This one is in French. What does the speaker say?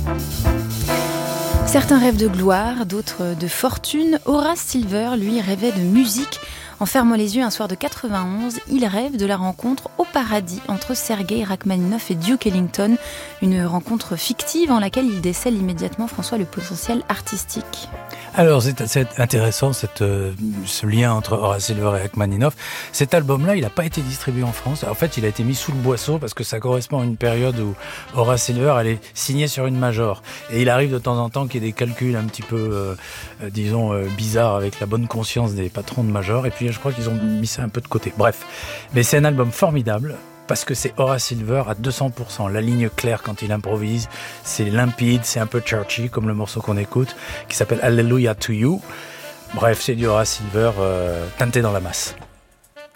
Certains rêvent de gloire, d'autres de fortune. Horace Silver, lui, rêvait de musique. En fermant les yeux un soir de 91, il rêve de la rencontre au paradis entre Sergei Rachmaninov et Duke Ellington, une rencontre fictive en laquelle il décèle immédiatement, François, le potentiel artistique. Alors c'est intéressant ce lien entre Horace Silver et Rachmaninov. Cet album-là, il n'a pas été distribué en France. En fait, il a été mis sous le boisseau parce que ça correspond à une période où Horace Silver allait signer sur une major. Et il arrive de temps en temps qu'il y ait des calculs un petit peu, bizarres avec la bonne conscience des patrons de major. Et puis je crois qu'ils ont mis ça un peu de côté. Bref, mais c'est un album formidable. Parce que c'est Horace Silver à 200%. La ligne claire quand il improvise, c'est limpide, c'est un peu churchy comme le morceau qu'on écoute, qui s'appelle Hallelujah to You. Bref, c'est du Horace Silver teinté dans la masse.